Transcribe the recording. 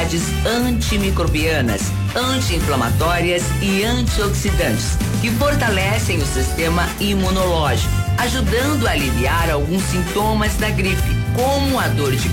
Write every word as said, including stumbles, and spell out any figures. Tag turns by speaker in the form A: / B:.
A: propriedades antimicrobianas, anti-inflamatórias e antioxidantes, que fortalecem o sistema imunológico, ajudando a aliviar alguns sintomas da gripe, como a dor de